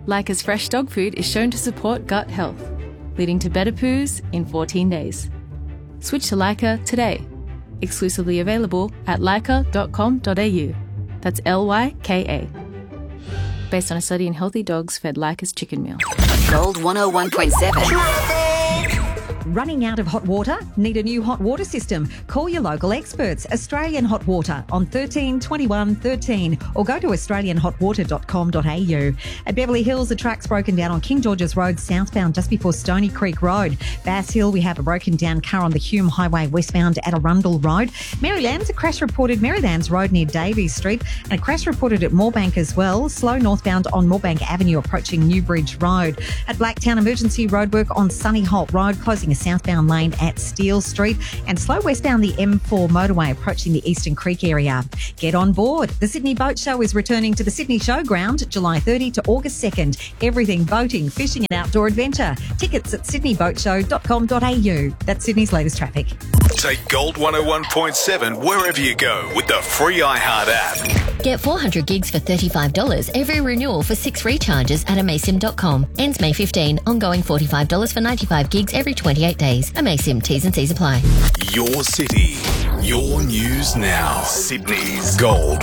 Leica's fresh dog food is shown to support gut health, leading to better poos in 14 days. Switch to Leica today. Exclusively available at leica.com.au. That's Lyka. Based on a study in healthy dogs fed Leica's chicken meal. Gold 101.7. Running out of hot water? Need a new hot water system? Call your local experts, Australian Hot Water, on 13 21 13 or go to australianhotwater.com.au. At Beverly Hills, the track's broken down on King George's Road southbound just before Stony Creek Road. Bass Hill, we have a broken down car on the Hume Highway westbound at Arundel Road. Maryland's a crash reported Marylands Road near Davies Street and a crash reported at Moorebank as well. Slow northbound on Moorebank Avenue approaching Newbridge Road. At Blacktown, emergency roadwork on Sunny Holt Road closing a southbound lane at Steele Street and slow westbound the M4 motorway approaching the Eastern Creek area. Get on board. The Sydney Boat Show is returning to the Sydney Showground July 30 to August 2nd. Everything boating, fishing and outdoor adventure. Tickets at sydneyboatshow.com.au. That's Sydney's latest traffic. Take Gold 101.7 wherever you go with the free iHeart app. Get 400 gigs for $35 every renewal for 6 recharges at amasim.com. Ends May 15. Ongoing $45 for 95 gigs every 28 days. Amasim. T's and C's apply. Your city. Your news now. Sydney's Gold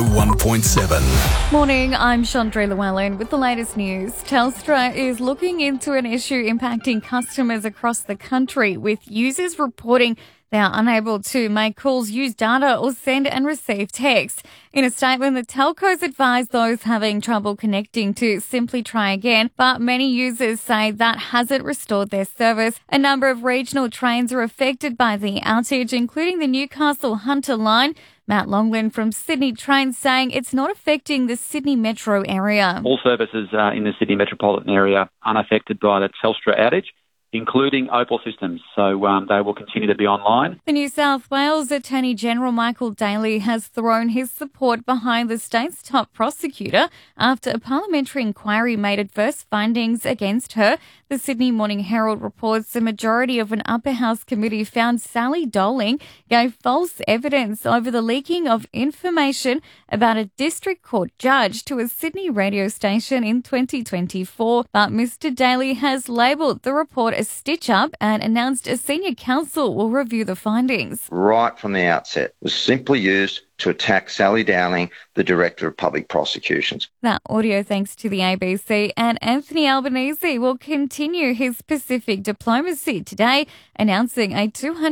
101.7. Morning, I'm Chandra Llewellyn with the latest news. Telstra is looking into an issue impacting customers across the country, with users reporting they are unable to make calls, use data or send and receive text. In a statement, the telcos advise those having trouble connecting to simply try again, but many users say that hasn't restored their service. A number of regional trains are affected by the outage, including the Newcastle Hunter line. Matt Longland from Sydney Trains saying it's not affecting the Sydney metro area. All services in the Sydney metropolitan area unaffected by the Telstra outage, including Opal systems, so they will continue to be online. The New South Wales Attorney General Michael Daly has thrown his support behind the state's top prosecutor after a parliamentary inquiry made adverse findings against her. The Sydney Morning Herald reports the majority of an upper house committee found Sally Doling gave false evidence over the leaking of information about a district court judge to a Sydney radio station in 2024. But Mr. Daly has labelled the report a stitch-up and announced a senior counsel will review the findings. Right from the outset, was simply used to attack Sally Dowling, the Director of Public Prosecutions. That audio thanks to the ABC. And Anthony Albanese will continue his Pacific diplomacy today, announcing a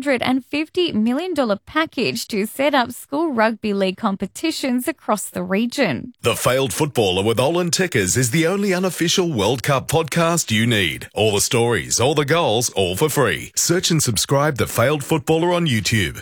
$250 million package to set up school rugby league competitions across the region. The Failed Footballer with Olin Tickers is the only unofficial World Cup podcast you need. All the stories, all the goals, all for free. Search and subscribe The Failed Footballer on YouTube.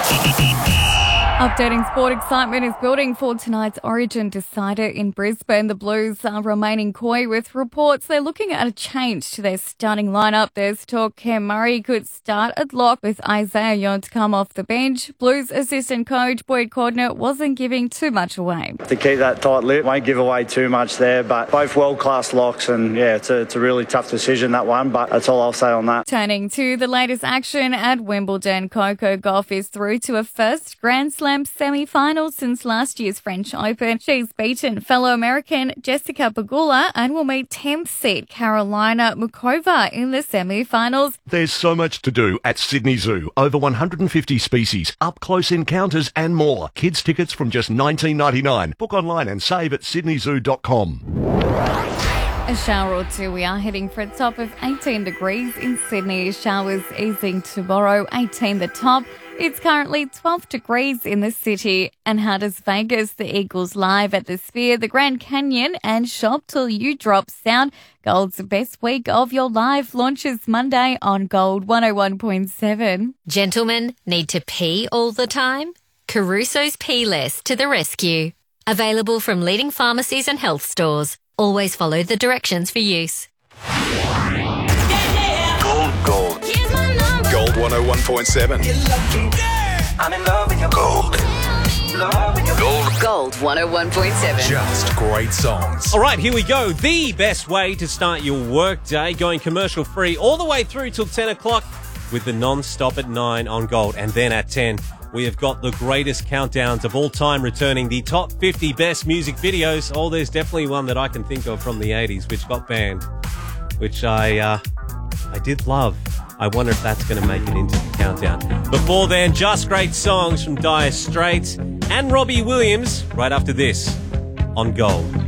Updating sport, excitement is building for tonight's Origin decider in Brisbane. The Blues are remaining coy with reports they're looking at a change to their starting lineup. There's talk Cam Murray could start at lock with Isaiah Yeo to come off the bench. Blues assistant coach Boyd Cordner wasn't giving too much away. To keep that tight lip, won't give away too much there, but both world-class locks, and yeah, it's a really tough decision, that one, but that's all I'll say on that. Turning to the latest action at Wimbledon, Coco Gauff is through to a first Grand Slam semi-final since last year's French Open. She's beaten fellow American Jessica Pegula and will meet 10th seed Carolina Muchova in the semi-finals. There's so much to do at Sydney Zoo. Over 150 species, up-close encounters and more. Kids tickets from just $19.99. Book online and save at sydneyzoo.com. A shower or two. We are heading for a top of 18 degrees in Sydney. Showers easing tomorrow, 18 the top. It's currently 12 degrees in the city. And how does Vegas, the Eagles live at the Sphere, the Grand Canyon and Shop Till You Drop sound? Gold's best week of your life launches Monday on Gold 101.7. Gentlemen, need to pee all the time? Caruso's Pee Less to the rescue. Available from leading pharmacies and health stores. Always follow the directions for use. Gold. Gold 101.7. I'm in love with your Gold. Gold 101.7. Just great songs. All right, here we go. The best way to start your work day, going commercial free all the way through till 10 o'clock with the non-stop at 9 on Gold. And then at 10, we have got the greatest countdowns of all time, returning the top 50 best music videos. Oh, there's definitely one that I can think of from the 80s, which got banned, which I did love. I wonder if that's going to make it into the countdown. Before then, just great songs from Dire Straits and Robbie Williams right after this on Gold.